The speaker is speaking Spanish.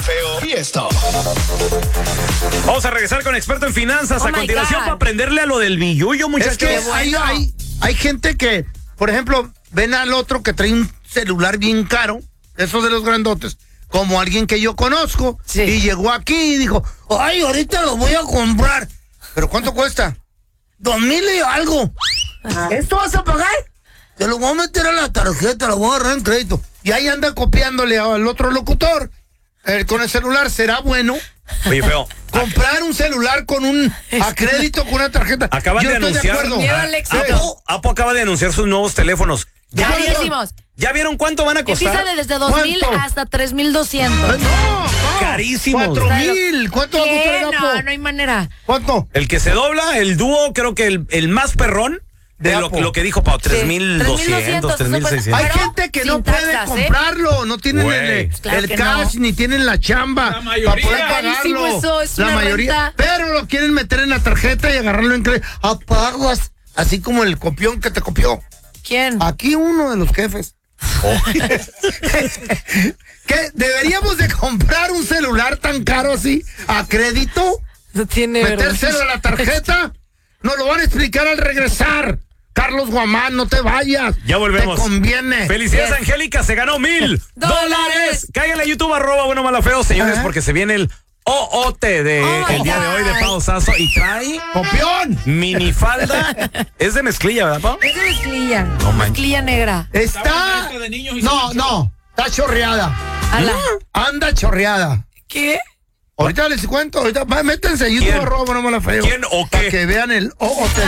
feo y esto. Vamos a regresar con experto en finanzas a continuación para aprenderle a lo del billullo, muchachos. Es que hay gente que, por ejemplo, ven al otro que trae un celular bien caro, esos de los grandotes, como alguien que yo conozco, y llegó aquí y dijo, ay, ahorita lo voy a comprar. ¿Pero cuánto cuesta? 2,000 y algo. ¿Esto vas a pagar? Te lo voy a meter a la tarjeta, lo voy a agarrar en crédito. Y ahí anda copiándole al otro locutor. Con el celular, ¿será bueno? Oye, feo. Comprar un celular a crédito con una tarjeta. Acaban de anunciar. Apple acaba de anunciar sus nuevos teléfonos. Carísimos. ¿Ya vieron cuánto van a costar? Empieza desde 2,000 hasta 3,200. No, carísimos. 4,000. ¿Cuánto va a costar el Apple? No hay manera. ¿Cuánto? El que se dobla, el dúo, creo que el más perrón. De lo que dijo Pau, 3,200, 3,600. Hay gente que no puede comprarlo, no tienen el cash, ni tienen la chamba para poder pagarlo. Eso es la mayoría. Pero lo quieren meter en la tarjeta y agarrarlo en crédito. Apagas, así como el copión que te copió. ¿Quién? Aquí uno de los jefes. ¿Qué? ¿Deberíamos de comprar un celular tan caro así a crédito? No tiene ¿metérselo a la tarjeta? Nos lo van a explicar al regresar. Carlos Guamán, no te vayas. Ya volvemos. Te conviene. Felicidades, Angélica, se ganó $1,000. Cáiganle a YouTube, @bueno, mala, feo, señores, porque se viene el OOT el día de hoy de Pau Sasso y trae ¡copión! Minifalda. Es de mezclilla, ¿verdad, Pau? Es de mezclilla. No manches. Mezclilla negra. Está. No. Está chorreada. Anda chorreada. ¿Qué? Ahorita les cuento, métanse a YouTube, @bueno, mala, feo. ¿Quién o qué? Para que vean el OOT.